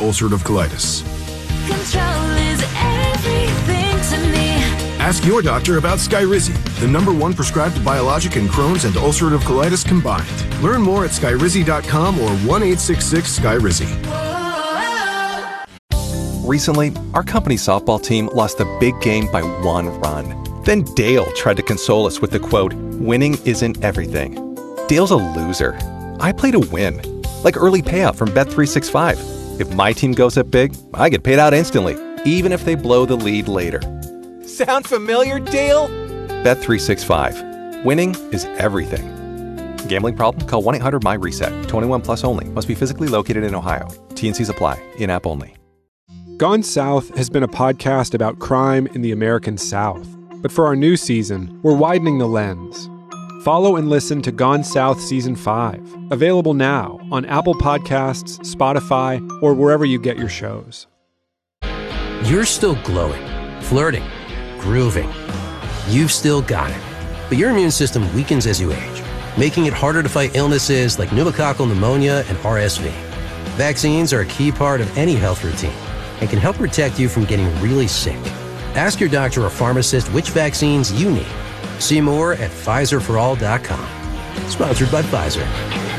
ulcerative colitis. Control is everything to me. Ask your doctor about Skyrizi, the #1 prescribed biologic in Crohn's and ulcerative colitis combined. Learn more at skyrizi.com or 1-866-SKYRIZI. Recently, our company softball team lost a big game by 1 run. Then Dale tried to console us with the quote, "Winning isn't everything." Dale's a loser. I play to win. Like early payout from Bet365. If my team goes up big, I get paid out instantly, even if they blow the lead later. Sound familiar, Dale? Bet365. Winning is everything. Gambling problem? Call 1-800-MY-RESET. 21 plus only. Must be physically located in Ohio. T&Cs apply. In-app only. Gone South has been a podcast about crime in the American South. But for our new season, we're widening the lens. Follow and listen to Gone South Season 5. Available now on Apple Podcasts, Spotify, or wherever you get your shows. You're still glowing, flirting, grooving. You've still got it. But your immune system weakens as you age, making it harder to fight illnesses like pneumococcal pneumonia and RSV. Vaccines are a key part of any health routine and can help protect you from getting really sick. Ask your doctor or pharmacist which vaccines you need. See more at PfizerForAll.com. Sponsored by Pfizer.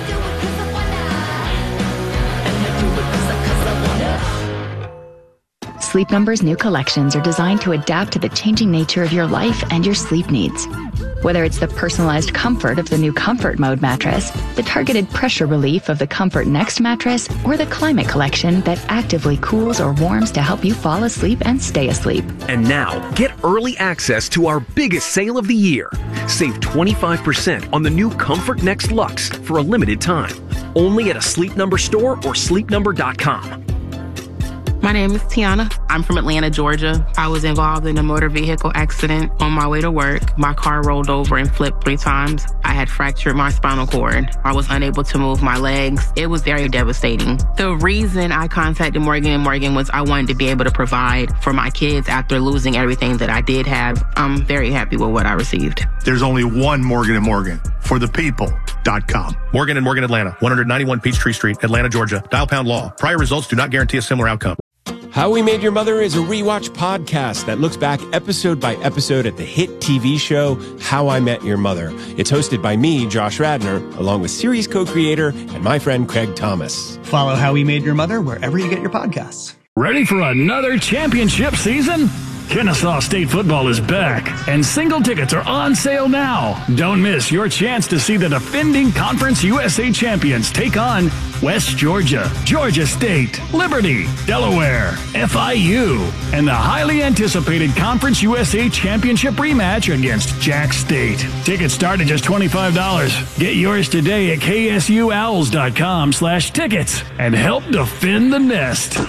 Sleep Number's new collections are designed to adapt to the changing nature of your life and your sleep needs. Whether it's the personalized comfort of the new Comfort Mode mattress, the targeted pressure relief of the Comfort Next mattress, or the Climate Collection that actively cools or warms to help you fall asleep and stay asleep. And now, get early access to our biggest sale of the year. Save 25% on the new Comfort Next Luxe for a limited time. Only at a Sleep Number store or sleepnumber.com. My name is Tiana. I'm from Atlanta, Georgia. I was involved in a motor vehicle accident on my way to work. My car rolled over and flipped 3 times. I had fractured my spinal cord. I was unable to move my legs. It was very devastating. The reason I contacted Morgan & Morgan was I wanted to be able to provide for my kids after losing everything that I did have. I'm very happy with what I received. There's only one Morgan & Morgan for the people.com. Morgan & Morgan Atlanta, 191 Peachtree Street, Atlanta, Georgia. Dial pound law. Prior results do not guarantee a similar outcome. How We Made Your Mother is a rewatch podcast that looks back episode by episode at the hit TV show How I Met Your Mother. It's hosted by me, Josh Radnor, along with series co-creator and my friend Craig Thomas. Follow How We Made Your Mother wherever you get your podcasts. Ready for another championship season? Kennesaw State football is back, and single tickets are on sale now. Don't miss your chance to see the defending Conference USA champions take on West Georgia, Georgia State, Liberty, Delaware, FIU, and the highly anticipated Conference USA championship rematch against Jack State. Tickets start at just $25. Get yours today at ksuowls.com/tickets and help defend the nest.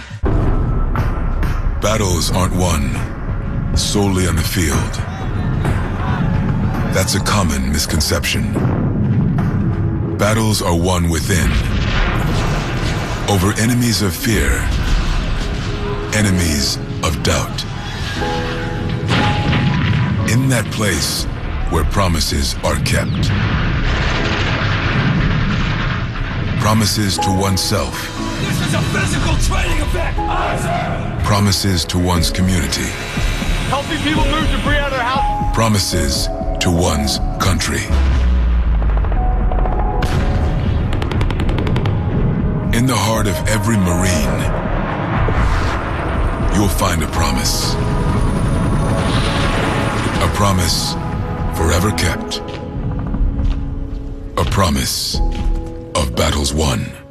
Battles aren't won solely on the field. That's a common misconception. Battles are won within, over enemies of fear, enemies of doubt. In that place where promises are kept. Promises to oneself. This is a physical training event! Promises to one's community. Helping people move debris out of their house. Promises to one's country. In the heart of every Marine, you'll find a promise. A promise forever kept. A promise of battles won.